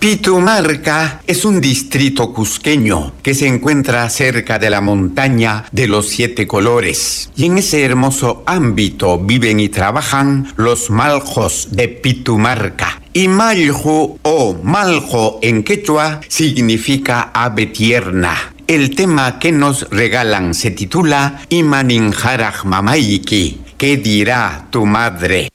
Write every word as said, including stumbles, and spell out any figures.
Pitumarca es un distrito cusqueño que se encuentra cerca de la montaña de los siete colores. Y en ese hermoso ámbito viven y trabajan los maljos de Pitumarca. Y maljo o maljo en quechua significa ave tierna. El tema que nos regalan se titula Imaninjaraj Mamaiki. ¿Qué dirá tu madre?